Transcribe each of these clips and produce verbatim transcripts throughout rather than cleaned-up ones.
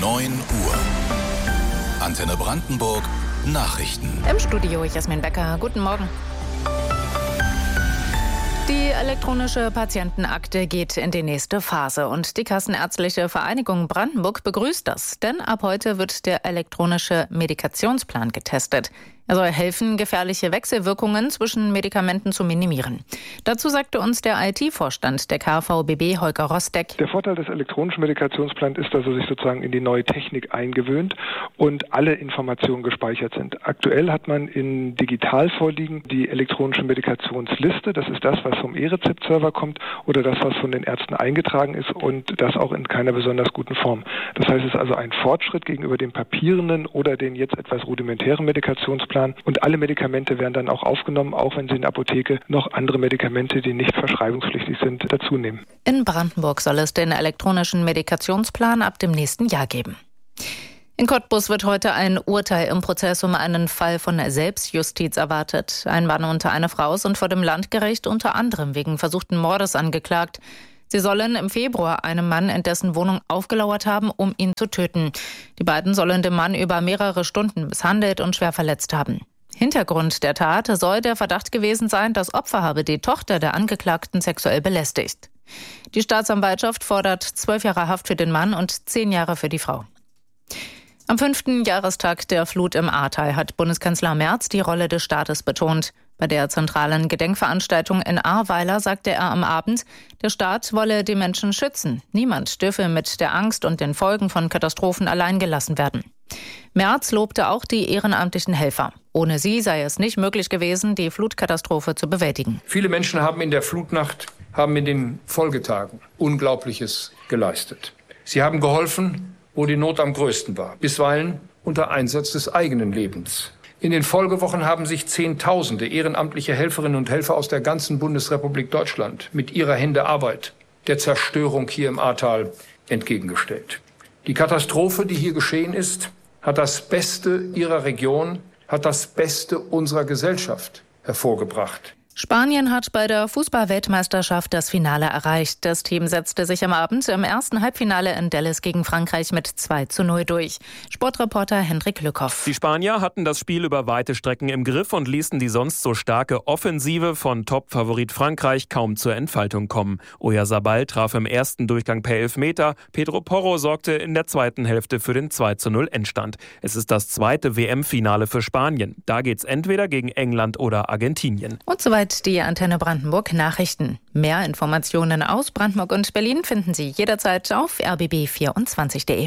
neun Uhr. Antenne Brandenburg Nachrichten. Im Studio Jasmin Becker. Guten Morgen. Die elektronische Patientenakte geht in die nächste Phase und die Kassenärztliche Vereinigung Brandenburg begrüßt das, denn ab heute wird der elektronische Medikationsplan getestet. Er soll helfen, gefährliche Wechselwirkungen zwischen Medikamenten zu minimieren. Dazu sagte uns der I T-Vorstand der K V B B, Holger Rostek. Der Vorteil des elektronischen Medikationsplans ist, dass er sich sozusagen in die neue Technik eingewöhnt und alle Informationen gespeichert sind. Aktuell hat man in digital vorliegen die elektronische Medikationsliste. Das ist das, was vom E-Rezept-Server kommt oder das, was von den Ärzten eingetragen ist und das auch in keiner besonders guten Form. Das heißt, es ist also ein Fortschritt gegenüber dem papierenden oder den jetzt etwas rudimentären Medikationsplan. Und alle Medikamente werden dann auch aufgenommen, auch wenn sie in der Apotheke noch andere Medikamente, die nicht verschreibungspflichtig sind, dazu nehmen. In Brandenburg soll es den elektronischen Medikationsplan ab dem nächsten Jahr geben. In Cottbus wird heute ein Urteil im Prozess um einen Fall von Selbstjustiz erwartet. Ein Mann und eine Frau sind vor dem Landgericht unter anderem wegen versuchten Mordes angeklagt. Sie sollen im Februar einem Mann in dessen Wohnung aufgelauert haben, um ihn zu töten. Die beiden sollen den Mann über mehrere Stunden misshandelt und schwer verletzt haben. Hintergrund der Tat soll der Verdacht gewesen sein, das Opfer habe die Tochter der Angeklagten sexuell belästigt. Die Staatsanwaltschaft fordert zwölf Jahre Haft für den Mann und zehn Jahre für die Frau. Am fünften Jahrestag der Flut im Ahrtal hat Bundeskanzler Merz die Rolle des Staates betont. Bei der zentralen Gedenkveranstaltung in Ahrweiler sagte er am Abend, der Staat wolle die Menschen schützen. Niemand dürfe mit der Angst und den Folgen von Katastrophen allein gelassen werden. Merz lobte auch die ehrenamtlichen Helfer. Ohne sie sei es nicht möglich gewesen, die Flutkatastrophe zu bewältigen. Viele Menschen haben in der Flutnacht, haben in den Folgetagen Unglaubliches geleistet. Sie haben geholfen, wo die Not am größten war, bisweilen unter Einsatz des eigenen Lebens. In den Folgewochen haben sich Zehntausende ehrenamtliche Helferinnen und Helfer aus der ganzen Bundesrepublik Deutschland mit ihrer Hände Arbeit der Zerstörung hier im Ahrtal entgegengestellt. Die Katastrophe, die hier geschehen ist, hat das Beste ihrer Region, hat das Beste unserer Gesellschaft hervorgebracht. Spanien hat bei der Fußball-Weltmeisterschaft das Finale erreicht. Das Team setzte sich am Abend im ersten Halbfinale in Dallas gegen Frankreich mit zwei zu null durch. Sportreporter Hendrik Lückhoff. Die Spanier hatten das Spiel über weite Strecken im Griff und ließen die sonst so starke Offensive von Top-Favorit Frankreich kaum zur Entfaltung kommen. Oyarzabal traf im ersten Durchgang per Elfmeter. Pedro Porro sorgte in der zweiten Hälfte für den zwei zu null Endstand. Es ist das zweite W M-Finale für Spanien. Da geht's entweder gegen England oder Argentinien. Und soweit die Antenne Brandenburg Nachrichten. Mehr Informationen aus Brandenburg und Berlin finden Sie jederzeit auf r b b vierundzwanzig punkt d e.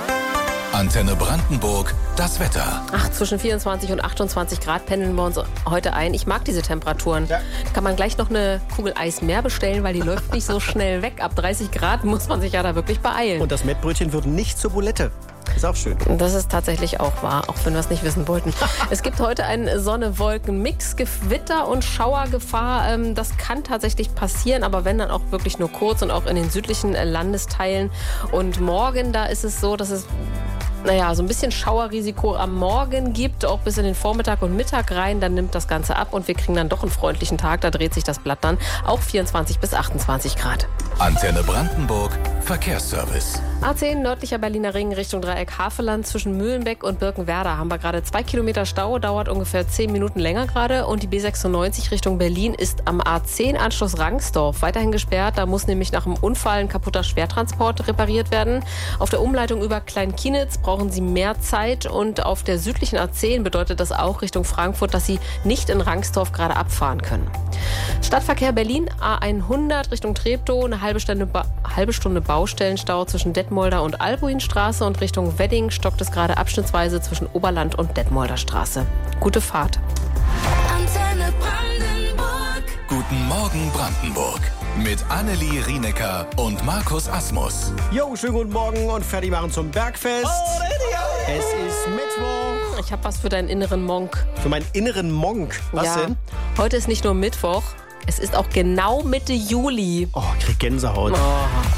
Antenne Brandenburg, das Wetter. Ach, zwischen vierundzwanzig und achtundzwanzig Grad pendeln wir uns heute ein. Ich mag diese Temperaturen. Ja. Da kann man gleich noch eine Kugel Eis mehr bestellen, weil die läuft nicht so schnell weg. Ab dreißig Grad muss man sich ja da wirklich beeilen. Und das Mettbrötchen wird nicht zur Bulette. Ist auch schön. Das ist tatsächlich auch wahr, auch wenn wir es nicht wissen wollten. Es gibt heute einen Sonne-Wolken-Mix, Gewitter und Schauergefahr. Das kann tatsächlich passieren, aber wenn, dann auch wirklich nur kurz und auch in den südlichen Landesteilen. Und morgen, da ist es so, dass es naja, so ein bisschen Schauerrisiko am Morgen gibt, auch bis in den Vormittag und Mittag rein. Dann nimmt das Ganze ab und wir kriegen dann doch einen freundlichen Tag. Da dreht sich das Blatt dann. Auch vierundzwanzig bis achtundzwanzig Grad. Antenne Brandenburg, Verkehrsservice. A zehn nördlicher Berliner Ring Richtung Dreieck Havelland zwischen Mühlenbeck und Birkenwerder haben wir gerade zwei Kilometer Stau, dauert ungefähr zehn Minuten länger gerade. Und die B sechsundneunzig Richtung Berlin ist am A zehn Anschluss Rangsdorf weiterhin gesperrt. Da muss nämlich nach einem Unfall ein kaputter Schwertransport repariert werden. Auf der Umleitung über Kleinkienitz brauchen Sie mehr Zeit. Und auf der südlichen A zehn bedeutet das auch Richtung Frankfurt, dass Sie nicht in Rangsdorf gerade abfahren können. Stadtverkehr Berlin, A hundert Richtung Treptow, eine halbe Stunde, ba- halbe Stunde Baustellenstau zwischen Detmolder und Albuinstraße und Richtung Wedding stockt es gerade abschnittsweise zwischen Oberland und Detmolder Straße. Gute Fahrt. Antenne Brandenburg. Guten Morgen Brandenburg. Mit Annelie Rienecker und Markus Asmus. Jo, schönen guten Morgen und fertig machen zum Bergfest. Oh, es ist Mittwoch. Ich habe was für deinen inneren Monk. Für meinen inneren Monk? Was ja, denn? Heute ist nicht nur Mittwoch, es ist auch genau Mitte Juli. Oh, ich krieg Gänsehaut. Oh.